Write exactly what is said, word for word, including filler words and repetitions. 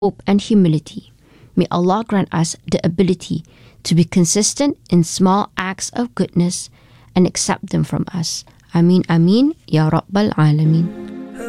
hope, and humility. May Allah grant us the ability to be consistent in small acts of goodness and accept them from us. Ameen, Ameen, Ya Rabbal Alameen.